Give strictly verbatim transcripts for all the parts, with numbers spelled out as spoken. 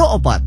opat.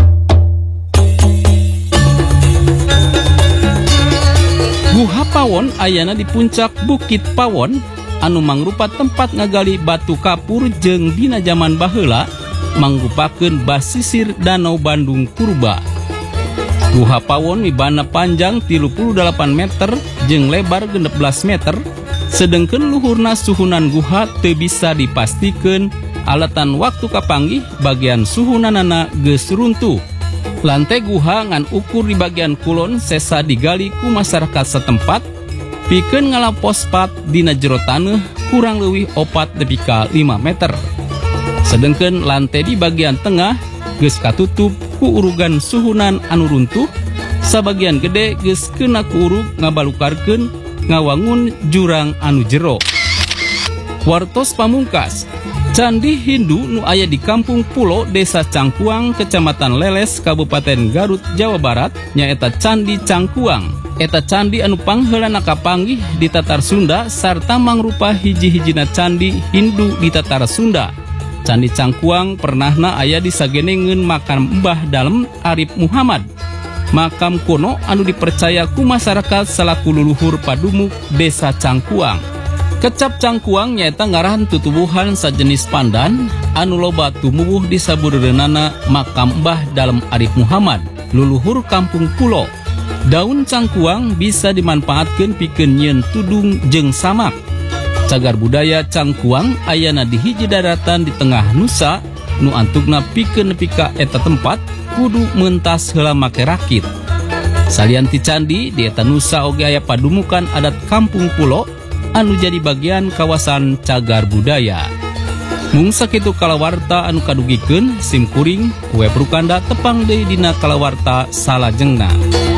Guha Pawon ayana di puncak Bukit Pawon anu mangrupa tempat ngagali batu kapur jeung dina zaman baheula mangrupakeun basisir Danau Bandung Purba. Guha Pawon mibana panjang tilu puluh dalapan meter jeung lebar genep belas meter, sedengkeun luhurna suhunan guha teu bisa dipastikeun alatan waktu kapanggih bagian suhunanana geus runtuh. Lantai guha ngan ukur di bagian kulon sesa digali ku masyarakat setempat pikeun ngalapos pat dina jero taneuh kurang leuwih opat nepi ka lima meter. Sedengkeun lantai di bagian tengah geus katutup ku urugan suhunan anu runtuh, sabagian gede geus keuna ku urug ngabalukarkeun ngawangun jurang anu jero. Wartos pamungkas, Candi Hindu nu aya di Kampung Pulo, Desa Cangkuang, Kecamatan Leles, Kabupaten Garut, Jawa Barat, nyaeta Candi Cangkuang. Eta candi anu pangheulana kapanggih di Tatar Sunda sarta mangrupa hiji-hijina candi Hindu di Tatar Sunda. Candi Cangkuang pernahna aya di sagenengeun makam Mbah Dalem Arif Muhammad. Makam kuno anu dipercaya ku masyarakat salaku luluhur padumuk Desa Cangkuang. Kecap Cangkuang nyaeta ngarahan tutubuhan sajenis pandan anu loba tumubuh di sabureunana makam Mbah Dalem Arif Muhammad, luluhur Kampung Pulo. Daun cangkuang bisa dimanfaatkeun pikeun nyieun tudung jeung samak. Cagar budaya Cangkuang ayana di hiji daratan di tengah Nusa nu antukna pikeun nepi ka eta tempat kudu meuntas heula make rakit. Salian ti candi di eta Nusa oge aya padumukan adat Kampung Pulo anu jadi bagian kawasan cagar budaya. Mung sakitu kalawarta anu kadugikeun sim kuring, kue prukanda tepang deui dina kalawarta salajengna.